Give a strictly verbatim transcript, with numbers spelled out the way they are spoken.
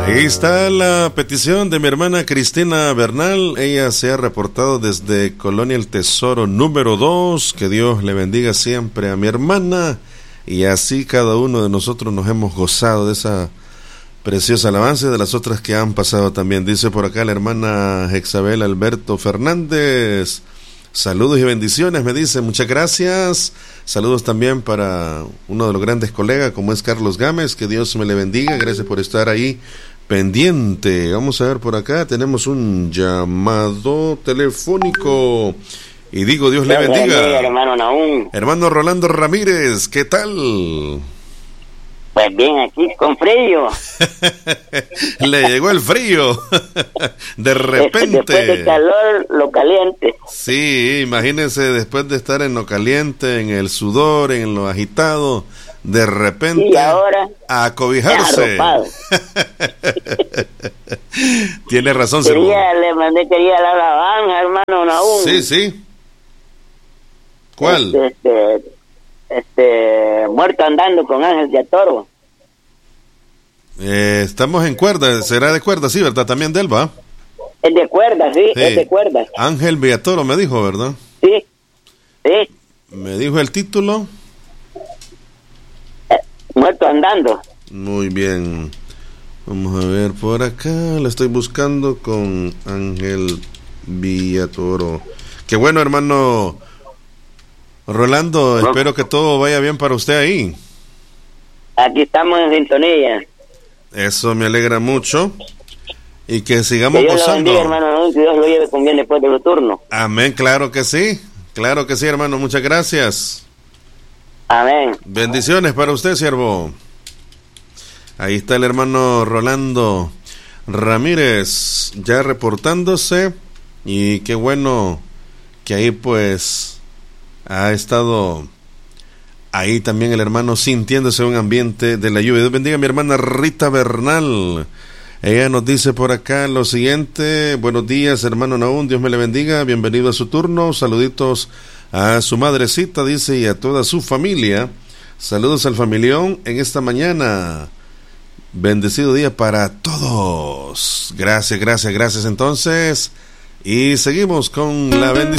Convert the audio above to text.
Ahí está la petición de mi hermana Cristina Bernal. Ella se ha reportado desde Colonia El Tesoro número dos. Que Dios le bendiga siempre a mi hermana. Y así cada uno de nosotros nos hemos gozado de esa preciosa alabanza y de las otras que han pasado también. Dice por acá la hermana Hexabel Alberto Fernández. Saludos y bendiciones, me dice. Muchas gracias. Saludos también para uno de los grandes colegas como es Carlos Gámez. Que Dios me le bendiga. Gracias por estar ahí pendiente. Vamos a ver por acá. Tenemos un llamado telefónico. Y digo, Dios le bendiga. bendiga hermano Nahum. Hermano Rolando Ramírez, ¿qué tal? Pues bien, aquí con frío. Le llegó el frío. De repente. Después del calor, lo caliente. Sí, imagínense, después de estar en lo caliente, en el sudor, en lo agitado, de repente y ahora a acobijarse. Tiene razón, quería, le mandé, quería la alabanza, hermano Nahum. Sí, sí. ¿Cuál? Este, este, este, muerto andando con Ángel de Toro. Eh, estamos en cuerda, será de cuerda, sí, ¿verdad? También de él, ¿va? Es de cuerda, sí, sí, es de cuerda. Ángel Villatoro me dijo, ¿verdad? Sí, sí. Me dijo el título. Eh, muerto andando. Muy bien. Vamos a ver por acá, la estoy buscando con Ángel Villatoro. Qué bueno, hermano Rolando, ¿no? Espero que todo vaya bien para usted ahí. Aquí estamos en sintonía. Eso me alegra mucho. Y que sigamos que Dios gozando. Lo bendiga, hermano, que Dios lo lleve con bien después de su turno. Amén, claro que sí. Claro que sí, hermano. Muchas gracias. Amén. Bendiciones para usted, siervo. Ahí está el hermano Rolando Ramírez ya reportándose. Y qué bueno que ahí pues ha estado ahí también el hermano sintiéndose un ambiente de la lluvia. Dios bendiga a mi hermana Rita Bernal. Ella nos dice por acá lo siguiente: buenos días, hermano Nahum, Dios me le bendiga, bienvenido a su turno, saluditos a su madrecita, dice, y a toda su familia. Saludos al familión en esta mañana. Bendecido día para todos. Gracias, gracias, gracias entonces. Y seguimos con la bendición.